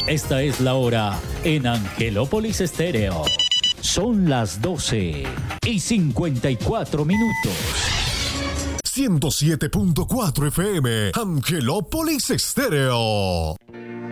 Esta es la hora en Angelópolis Estéreo. Son las 12:54. 107.4 FM, Angelópolis Estéreo.